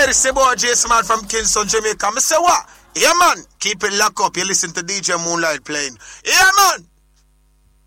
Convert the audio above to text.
Yeah, this is your boy Jason Man from Kingston, Jamaica. I say what? Yeah, man. Keep it locked up. You listen to DJ Moonlight playing. Yeah, man.